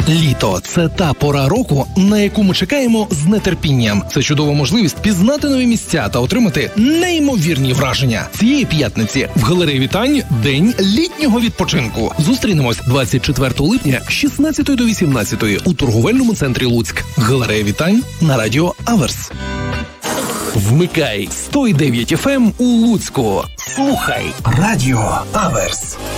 Літо – це та пора року, на яку ми чекаємо з нетерпінням. Це чудова можливість пізнати нові місця та отримати неймовірні враження. Цієї п'ятниці в галереї Вітань – день літнього відпочинку. Зустрінемось 24 липня з 16 до 18 у торговельному центрі Луцьк. Галерея Вітань на радіо Аверс. Вмикай 109 FM у Луцьку. Слухай радіо Аверс.